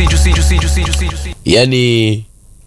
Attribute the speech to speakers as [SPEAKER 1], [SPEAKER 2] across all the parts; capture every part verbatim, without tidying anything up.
[SPEAKER 1] juicy, juicy, juicy, juicy, juicy.
[SPEAKER 2] Yani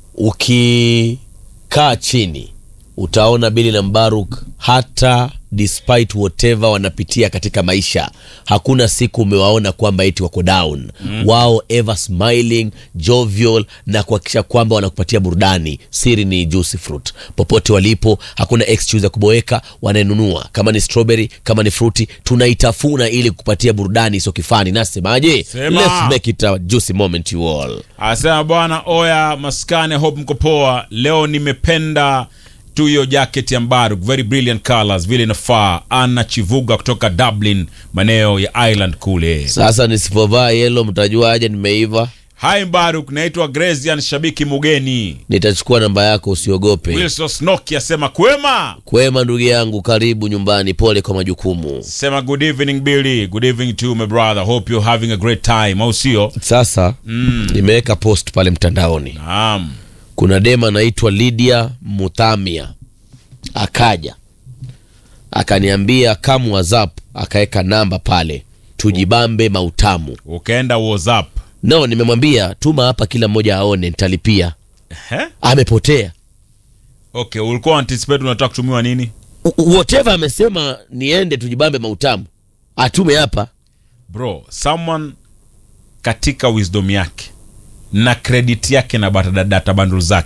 [SPEAKER 2] ukikaa chini utaona Billy na Mbaruk, hata despite whatever wanapitia katika maisha, hakuna siku umewaona kwamba eti wako down. mm. Wao ever smiling, jovial, na kuhakikisha kwamba wanakupatia burudani. Siri ni juicy fruit. Popote walipo, hakuna excuse ya kuboeka, wanainunua. Kama ni strawberry, kama ni fruity, tunaitafuna ili kukupatia burudani iso kifani. Nasemaje?
[SPEAKER 3] Sema.
[SPEAKER 2] Let's make it a juicy moment you all.
[SPEAKER 3] Asema bwana oya maskane, hope mko poa. Leo nimependa tu hiyo jacket ya Mbaruk, very brilliant colors, vile inafaa. Ana Chivuga kutoka Dublin, maeneo ya Ireland kule.
[SPEAKER 2] Sasa nisipovaa yellow mtajuaje nimeiva?
[SPEAKER 3] Hi Mbaruk, naitwa Grazian, shabiki mugeni.
[SPEAKER 2] Nitachukua namba yako, usiogope.
[SPEAKER 3] Wilson Snoki asema kwema.
[SPEAKER 2] Kwema ndugu yangu, karibu nyumbani, pole kwa majukumu.
[SPEAKER 3] Sema good evening Billy, good evening to my brother, hope you're having a great time, au sio?
[SPEAKER 2] Sasa mm. nimeweka post pale mtandaoni.
[SPEAKER 3] Naam.
[SPEAKER 2] Kuna dema anaitwa Lydia Muthamia, akaja akaniambia kama WhatsApp, akaeka namba pale tujibambe mautamu.
[SPEAKER 3] Ukaenda WhatsApp?
[SPEAKER 2] No, nimemwambia tuma hapa kila mmoja aone, nitalipia.
[SPEAKER 3] He?
[SPEAKER 2] Amepotea.
[SPEAKER 3] Okay, ulikuwa anticipate unataka kutumiwa nini?
[SPEAKER 2] U- whatever amesema niende tujibambe mautamu, atume hapa.
[SPEAKER 3] Bro, someone katika wisdom yake na credit yake na data bundle zake